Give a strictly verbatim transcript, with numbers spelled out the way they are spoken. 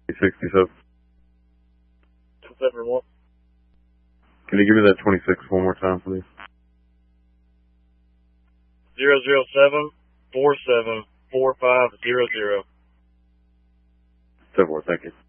sixty-seven. Seven one. Can you give me that twenty-six one more time, please? Zero zero seven four seven four five zero zero. seven four, thank you.